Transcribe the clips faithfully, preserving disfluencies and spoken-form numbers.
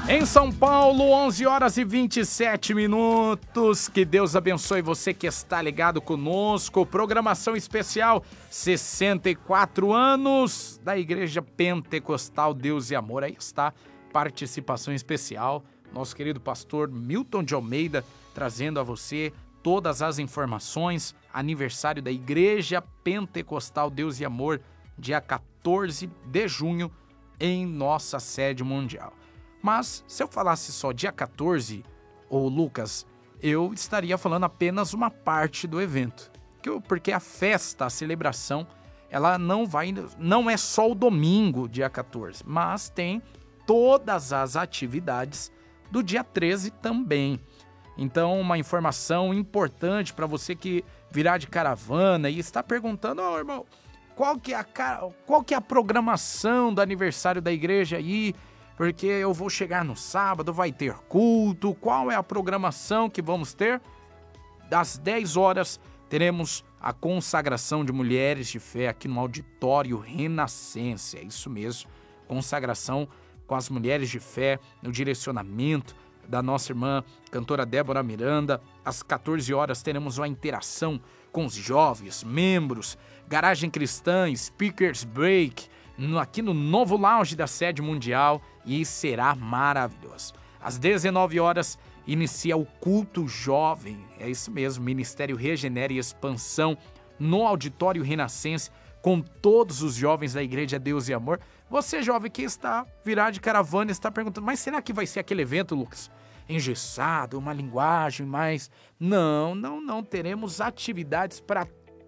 Em São Paulo, onze horas e vinte e sete minutos. Que Deus abençoe você que está ligado conosco. Programação especial, sessenta e quatro anos da Igreja Pentecostal Deus e Amor. Aí está, participação especial. Nosso querido pastor Milton de Almeida trazendo a você todas as informações. Aniversário da Igreja Pentecostal Deus e Amor, dia quatorze de junho, em nossa sede mundial. Mas, se eu falasse só dia quatorze, ô Lucas, eu estaria falando apenas uma parte do evento. Porque a festa, a celebração, ela não vai, não é só o domingo, dia quatorze, mas tem todas as atividades do dia treze também. Então, uma informação importante para você que virá de caravana e está perguntando, ó, oh, irmão, qual que é a, qual que é a programação do aniversário da igreja aí? Porque eu vou chegar no sábado, vai ter culto, qual é a programação que vamos ter? Das dez horas, teremos a consagração de mulheres de fé aqui no Auditório Renascença, é isso mesmo, consagração com as mulheres de fé, no direcionamento da nossa irmã cantora Débora Miranda. Às quatorze horas teremos uma interação com os jovens, membros, Garagem Cristã, Speakers Break, no, aqui no novo lounge da sede mundial, e será maravilhoso. Às dezenove horas inicia o culto jovem, é isso mesmo, Ministério Regenera e Expansão, no Auditório Renascença, com todos os jovens da Igreja Deus e Amor. Você, jovem, que está virado de caravana, está perguntando, mas será que vai ser aquele evento, Lucas, engessado, uma linguagem mais... Não, não, não, teremos atividades para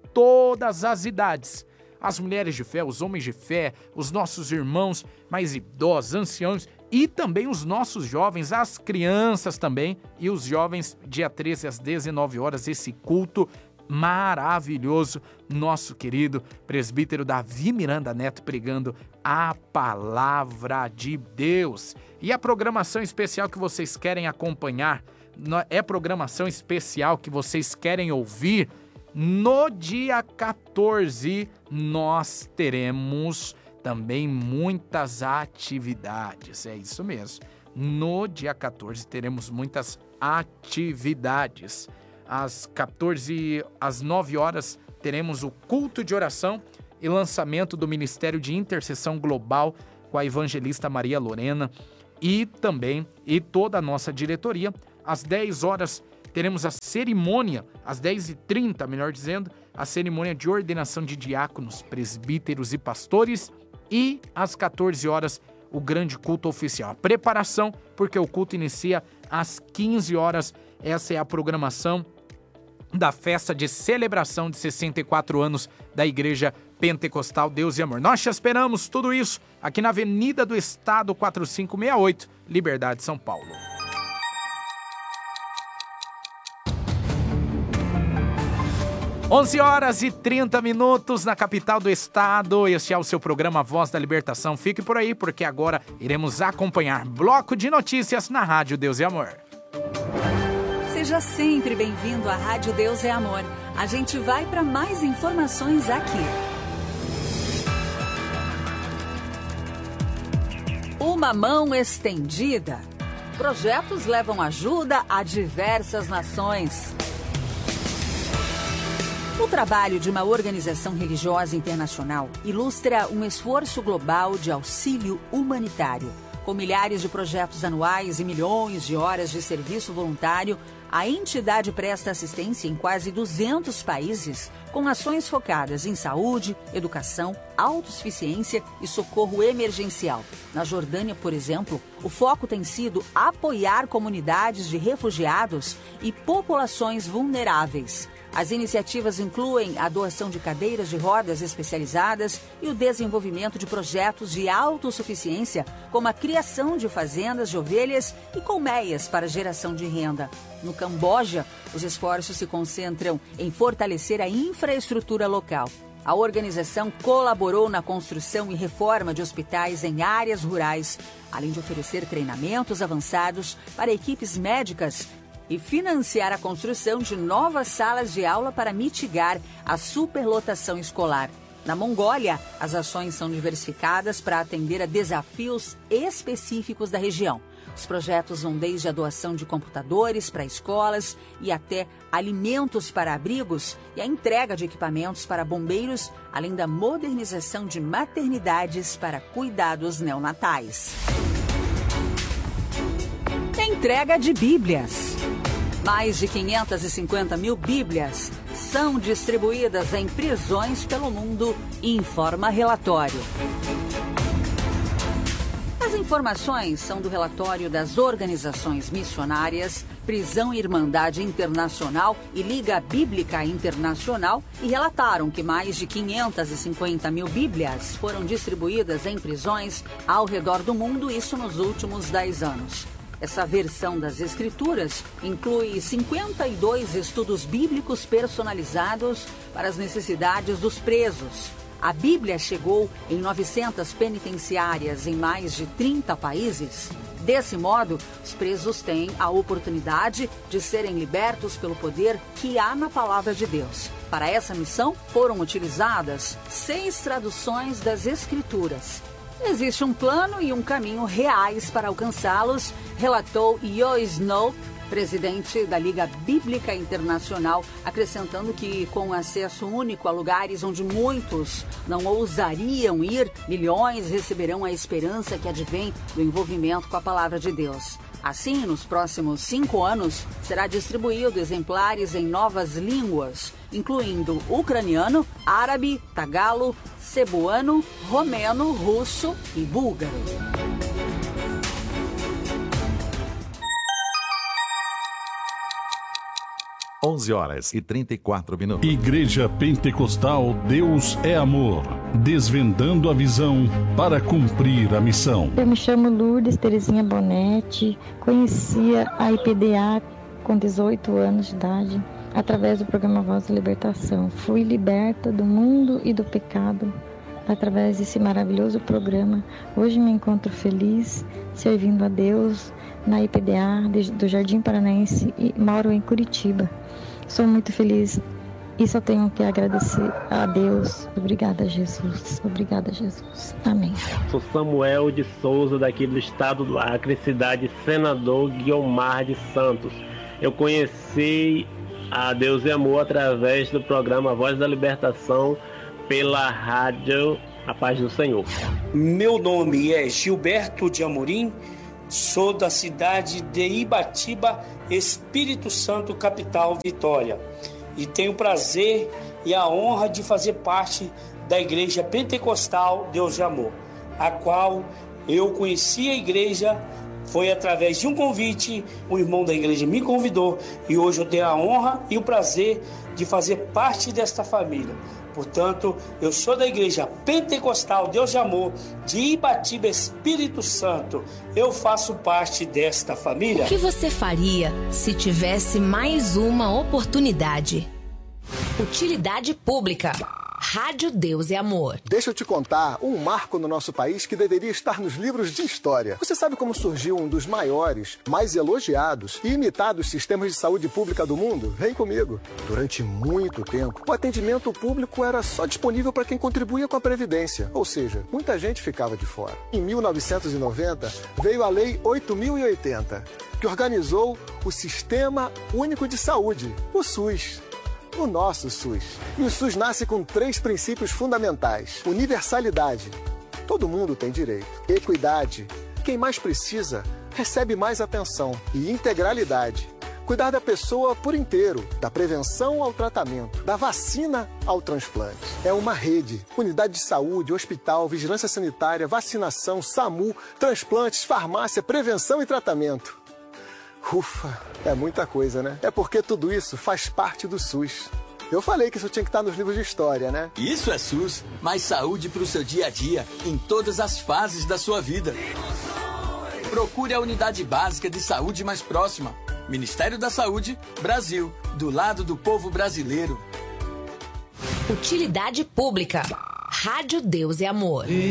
todas as idades. As mulheres de fé, os homens de fé, os nossos irmãos mais idosos, anciãos e também os nossos jovens, as crianças também e os jovens, dia treze às dezenove horas, esse culto maravilhoso. Nosso querido presbítero Davi Miranda Neto pregando a palavra de Deus. E a programação especial que vocês querem acompanhar, é programação especial que vocês querem ouvir. No dia quatorze, nós teremos também muitas atividades, é isso mesmo. No dia quatorze, teremos muitas atividades. Às quatorze, às nove horas, teremos o culto de oração e lançamento do Ministério de Intercessão Global com a evangelista Maria Lorena e também, e toda a nossa diretoria. Às dez horas, teremos a cerimônia, às dez e trinta, melhor dizendo, a cerimônia de ordenação de diáconos, presbíteros e pastores. E às quatorze horas, o grande culto oficial. A preparação, porque o culto inicia às quinze horas. Essa é a programação da festa de celebração de sessenta e quatro anos da Igreja Pentecostal Deus e Amor. Nós te esperamos, tudo isso, aqui na Avenida do Estado quatro cinco seis oito, Liberdade, São Paulo. onze horas e trinta minutos na capital do estado. Este é o seu programa Voz da Libertação. Fique por aí, porque agora iremos acompanhar bloco de notícias na Rádio Deus e Amor. Seja sempre bem-vindo à Rádio Deus e Amor. A gente vai para mais informações aqui. Uma mão estendida. Projetos levam ajuda a diversas nações. O trabalho de uma organização religiosa internacional ilustra um esforço global de auxílio humanitário. Com milhares de projetos anuais e milhões de horas de serviço voluntário, a entidade presta assistência em quase duzentos países, com ações focadas em saúde, educação, autossuficiência e socorro emergencial. Na Jordânia, por exemplo, o foco tem sido apoiar comunidades de refugiados e populações vulneráveis. As iniciativas incluem a doação de cadeiras de rodas especializadas e o desenvolvimento de projetos de autossuficiência, como a criação de fazendas de ovelhas e colmeias para geração de renda. No Camboja, os esforços se concentram em fortalecer a infraestrutura local. A organização colaborou na construção e reforma de hospitais em áreas rurais, além de oferecer treinamentos avançados para equipes médicas e financiar a construção de novas salas de aula para mitigar a superlotação escolar. Na Mongólia, as ações são diversificadas para atender a desafios específicos da região. Os projetos vão desde a doação de computadores para escolas e até alimentos para abrigos e a entrega de equipamentos para bombeiros, além da modernização de maternidades para cuidados neonatais. Entrega de Bíblias. Mais de quinhentas e cinquenta mil Bíblias são distribuídas em prisões pelo mundo, informa relatório. As informações são do relatório das organizações missionárias, Prisão e Irmandade Internacional e Liga Bíblica Internacional e relataram que mais de quinhentas e cinquenta mil Bíblias foram distribuídas em prisões ao redor do mundo, isso nos últimos dez anos. Essa versão das Escrituras inclui cinquenta e dois estudos bíblicos personalizados para as necessidades dos presos. A Bíblia chegou em novecentas penitenciárias em mais de trinta países. Desse modo, os presos têm a oportunidade de serem libertos pelo poder que há na Palavra de Deus. Para essa missão, foram utilizadas seis traduções das Escrituras. Existe um plano e um caminho reais para alcançá-los, relatou Joe Snow, presidente da Liga Bíblica Internacional, acrescentando que, com acesso único a lugares onde muitos não ousariam ir, milhões receberão a esperança que advém do envolvimento com a Palavra de Deus. Assim, nos próximos cinco anos, será distribuído exemplares em novas línguas, incluindo ucraniano, árabe, tagalo, cebuano, romeno, russo e búlgaro. onze horas e trinta e quatro minutos. Igreja Pentecostal Deus é Amor. Desvendando a visão para cumprir a missão. Eu me chamo Lourdes Terezinha Bonetti. Conhecia a I P D A com dezoito anos de idade através do programa Voz da Libertação. Fui liberta do mundo e do pecado através desse maravilhoso programa. Hoje me encontro feliz servindo a Deus na I P D A do Jardim Paranaense e moro em Curitiba. Sou muito feliz e só tenho que agradecer a Deus. Obrigada, Jesus. Obrigada, Jesus. Amém. Sou Samuel de Souza, daqui do estado do Acre, cidade Senador Guiomar de Santos. Eu conheci a Deus e Amor através do programa Voz da Libertação pela rádio A Paz do Senhor. Meu nome é Gilberto de Amorim. Sou da cidade de Ibatiba, Espírito Santo, capital Vitória. E tenho o prazer e a honra de fazer parte da Igreja Pentecostal Deus de Amor, a qual eu conheci a igreja, foi através de um convite, um irmão da igreja me convidou e hoje eu tenho a honra e o prazer de fazer parte desta família. Portanto, eu sou da Igreja Pentecostal Deus de Amor de Ibatiba, Espírito Santo. Eu faço parte desta família. O que você faria se tivesse mais uma oportunidade? Utilidade pública. Rádio Deus e Amor. Deixa eu te contar um marco no nosso país que deveria estar nos livros de história. Você sabe como surgiu um dos maiores, mais elogiados e imitados sistemas de saúde pública do mundo? Vem comigo. Durante muito tempo, o atendimento público era só disponível para quem contribuía com a Previdência. Ou seja, muita gente ficava de fora. Em mil novecentos e noventa, veio a Lei oito mil e oitenta, que organizou o Sistema Único de Saúde, o SUS. O nosso SUS. E o SUS nasce com três princípios fundamentais. Universalidade. Todo mundo tem direito. Equidade. Quem mais precisa, recebe mais atenção. E integralidade. Cuidar da pessoa por inteiro. Da prevenção ao tratamento. Da vacina ao transplante. É uma rede. Unidade de saúde, hospital, vigilância sanitária, vacinação, SAMU, transplantes, farmácia, prevenção e tratamento. Ufa, é muita coisa, né? É porque tudo isso faz parte do SUS. Eu falei que isso tinha que estar nos livros de história, né? Isso é SUS, mais saúde para o seu dia a dia, em todas as fases da sua vida. Procure a unidade básica de saúde mais próxima. Ministério da Saúde, Brasil, do lado do povo brasileiro. Utilidade pública. Rádio Deus e Amor.